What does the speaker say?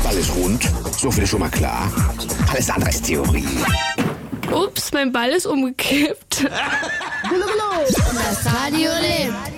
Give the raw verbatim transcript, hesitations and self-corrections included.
Ball ist rund, so viel schon mal klar. Alles andere ist Theorie. Ups, mein Ball ist umgekippt. Das Radio lebt.